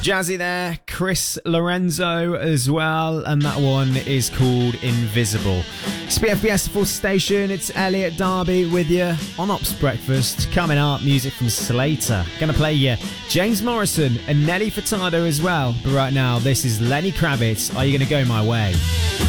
Jazzy there, Chris Lorenzo as well, and that one is called Invisible. It's BFBS Full Station, it's Elliot Darby with you on Ops Breakfast. Coming up, music from Slater. Gonna play you James Morrison and Nelly Furtado as well, but right now, this is Lenny Kravitz, Are You Gonna Go My Way?